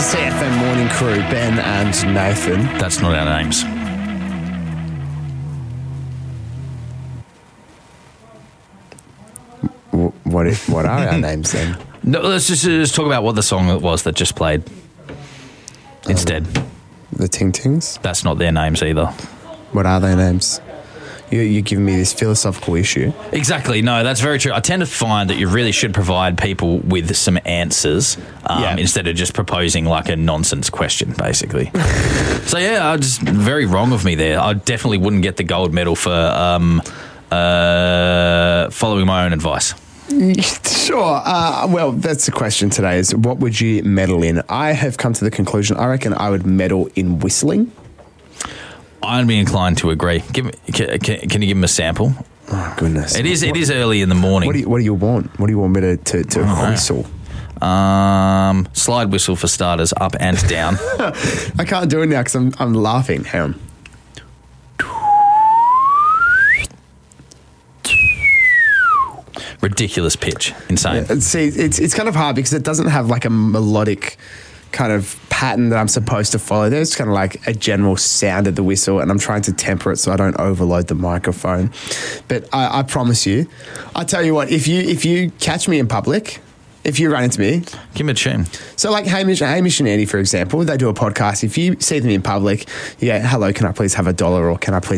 SAFM Morning Crew, Ben and Nathan. That's not our names. What are our names then? No, let's just talk about what the song it was that just played instead. The Ting Tings? That's not their names either. What are their names? You're giving me this philosophical issue. Exactly. No, that's very true. I tend to find that you really should provide people with some answers instead of just proposing like a nonsense question, basically. So, yeah, just very wrong of me there. I definitely wouldn't get the gold medal for following my own advice. Sure. Well, that's the question today is what would you medal in? I have come to the conclusion, I reckon I would medal in whistling. I'd be inclined to agree. Can you give him a sample? Oh, goodness. It is early in the morning. What do you want? What do you want me to whistle? Slide whistle for starters, up and down. I can't do it now because I'm laughing. Hang on. Ridiculous pitch. Insane. Yeah, see, it's kind of hard because it doesn't have like a melodic kind of pattern that I'm supposed to follow. There's kind of like a general sound of the whistle, and I'm trying to temper it so I don't overload the microphone. But I promise you, I tell you what, if you catch me in public, if you run into me, give me a tune. So like Hamish and Andy, for example, they do a podcast. If you see them in public, you go, hello, can I please have $1 or can I please